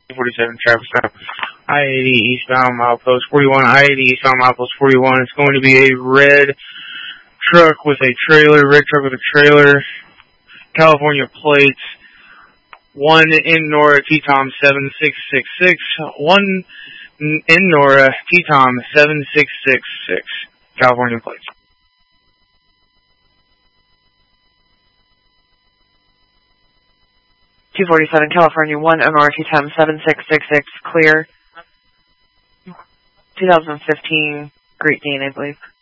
47 traffic stop. I-80 eastbound milepost 41. I-80 eastbound milepost 41. It's going to be a red truck with a trailer. Red truck with a trailer. California plates. 1 in Nora T-Tom 7666. 1 in Nora T-Tom 7666. California plates. 247 California 1 MR T-Tom 7666 clear. 2015 Great Dane, I believe.